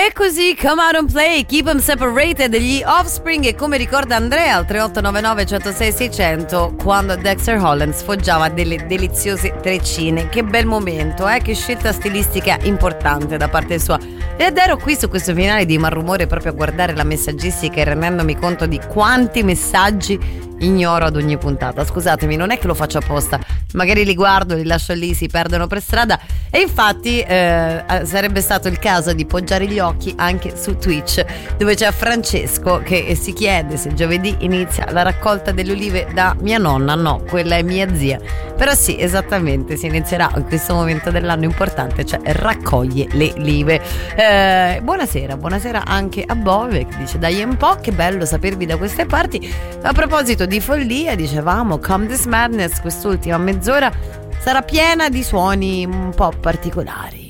E così Come Out and Play, Keep 'Em Separated degli Offspring, e come ricorda Andrea al 3899 106 600, quando Dexter Holland sfoggiava delle deliziose treccine. Che bel momento, che scelta stilistica importante da parte sua. Ed ero qui su questo finale di Malrumore proprio a guardare la messaggistica e rendendomi conto di quanti messaggi ignoro ad ogni puntata. Scusatemi, non è che lo faccio apposta, magari li guardo, li lascio lì, si perdono per strada. E infatti sarebbe stato il caso di poggiare gli occhi anche su Twitch, dove c'è Francesco che si chiede se giovedì inizia la raccolta delle olive da mia nonna. No, quella è mia zia, però sì, esattamente, si inizierà in questo momento dell'anno importante, cioè raccoglie le olive. Buonasera anche a Bove, che dice dai un po', che bello sapervi da queste parti. A proposito di follia, dicevamo Come This Madness, quest'ultima mezz'ora sarà piena di suoni un po' particolari.